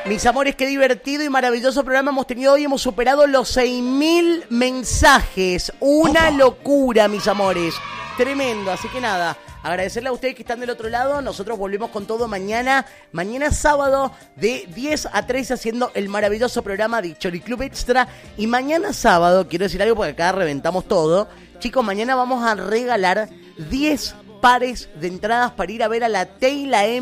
Mis amores, qué divertido y maravilloso programa hemos tenido hoy. Hemos superado los 6.000 mensajes. Una locura, mis amores. Tremendo. Así que nada, agradecerle a ustedes que están del otro lado. Nosotros volvemos con todo mañana. Mañana sábado de 10 a 13 haciendo el maravilloso programa de Chori Club Extra. Y mañana sábado, quiero decir algo porque acá reventamos todo. Chicos, mañana vamos a regalar 10 pares de entradas para ir a ver a la Teyla